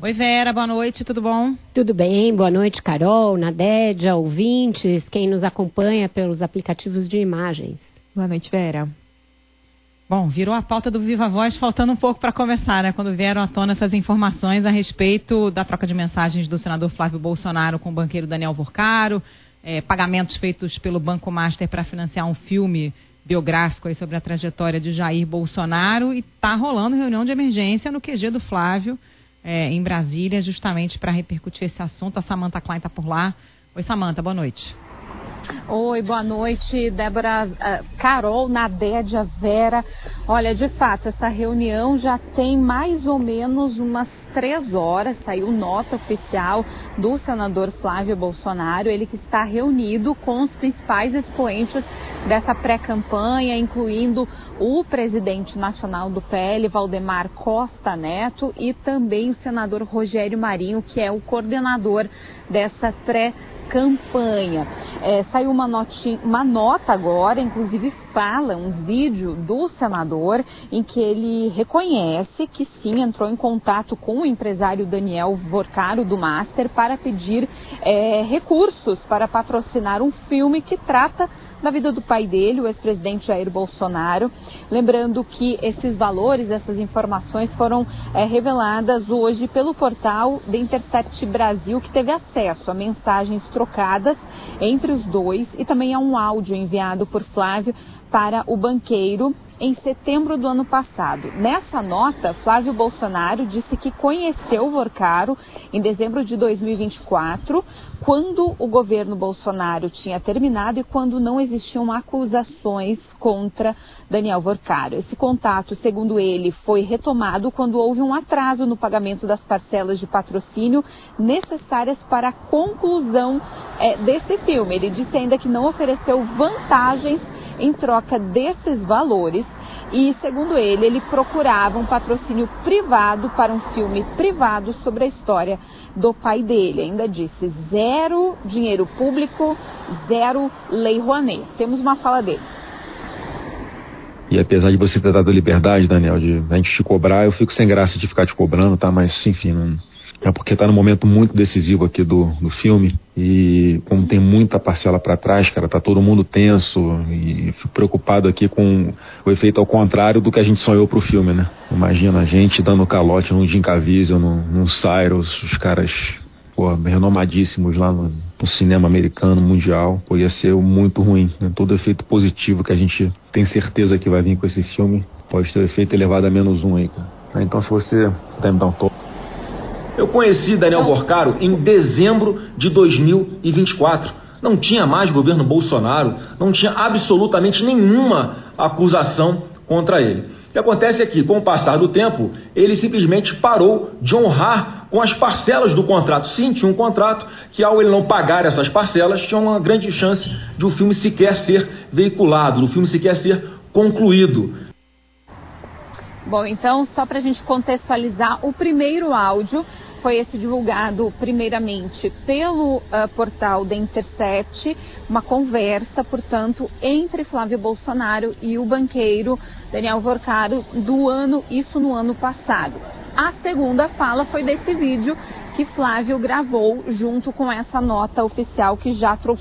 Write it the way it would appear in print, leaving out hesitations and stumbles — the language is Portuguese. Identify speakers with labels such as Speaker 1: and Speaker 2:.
Speaker 1: Oi, Vera, boa noite, tudo bom?
Speaker 2: Tudo bem, boa noite, Carol, Nadédia, ouvintes, quem nos acompanha pelos aplicativos de imagens.
Speaker 3: Boa noite, Vera.
Speaker 1: Bom, virou a pauta do Viva Voz, faltando um pouco para começar, né? Quando vieram à tona essas informações a respeito da troca de mensagens do senador Flávio Bolsonaro com o banqueiro Daniel Vorcaro, pagamentos feitos pelo Banco Master para financiar um filme biográfico aí sobre a trajetória de Jair Bolsonaro, e está rolando reunião de emergência no QG do Flávio, em Brasília, justamente para repercutir esse assunto. A Samantha Klein está por lá. Oi, Samantha, boa noite.
Speaker 4: Oi, boa noite, Débora, Carol, Nadédia, Vera. Olha, de fato, essa reunião já tem mais ou menos umas 3 horas, saiu nota oficial do senador Flávio Bolsonaro, ele que está reunido com os principais expoentes dessa pré-campanha, incluindo o presidente nacional do PL, Valdemar Costa Neto, e também o senador Rogério Marinho, que é o coordenador dessa pré-campanha. Saiu uma nota agora, inclusive fala um vídeo do senador em que ele reconhece que sim, entrou em contato com o empresário Daniel Vorcaro do Master para pedir recursos para patrocinar um filme que trata da vida do pai dele, o ex-presidente Jair Bolsonaro. Lembrando que esses valores, essas informações foram reveladas hoje pelo portal The Intercept Brasil, que teve acesso a mensagens trocadas entre os dois e também a um áudio enviado por Flávio para o banqueiro em setembro do ano passado. Nessa nota, Flávio Bolsonaro disse que conheceu o Vorcaro em dezembro de 2024, quando o governo Bolsonaro tinha terminado e quando não existiam acusações contra Daniel Vorcaro. Esse contato, segundo ele, foi retomado quando houve um atraso no pagamento das parcelas de patrocínio necessárias para a conclusão desse filme. Ele disse ainda que não ofereceu vantagens em troca desses valores e, segundo ele procurava um patrocínio privado para um filme privado sobre a história do pai dele. Ainda disse 0 dinheiro público, 0 Lei Rouanet. Temos uma fala dele.
Speaker 5: E apesar de você ter dado liberdade, Daniel, de a gente te cobrar, eu fico sem graça de ficar te cobrando, tá? Mas, enfim, não... É porque tá num momento muito decisivo aqui do filme e como tem muita parcela para trás, cara, tá todo mundo tenso e fico preocupado aqui com o efeito ao contrário do que a gente sonhou pro filme, né? Imagina a gente dando calote num Jim Caviezel, num Cyrus, os caras, renomadíssimos lá no cinema americano, mundial, ia ser muito ruim, né? Todo efeito positivo que a gente tem certeza que vai vir com esse filme pode ter efeito elevado a -1 aí, cara. Então se você puder me dar um toque.
Speaker 6: Eu conheci Daniel Vorcaro em dezembro de 2024. Não tinha mais governo Bolsonaro, não tinha absolutamente nenhuma acusação contra ele. O que acontece é que, com o passar do tempo, ele simplesmente parou de honrar com as parcelas do contrato. Sim, tinha um contrato que, ao ele não pagar essas parcelas, tinha uma grande chance de o filme sequer ser veiculado, do filme sequer ser concluído.
Speaker 4: Bom, então, só para a gente contextualizar, o primeiro áudio foi esse divulgado primeiramente pelo portal The Intercept, uma conversa, portanto, entre Flávio Bolsonaro e o banqueiro Daniel Vorcaro no ano passado. A segunda fala foi desse vídeo que Flávio gravou junto com essa nota oficial que já trouxe